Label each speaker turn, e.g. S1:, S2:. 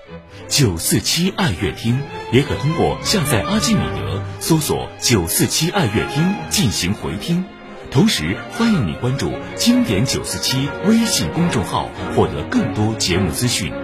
S1: 947爱乐听也可通过下载阿基米德搜索947爱乐听进行回听。同时欢迎你关注经典947微信公众号，获得更多节目资讯。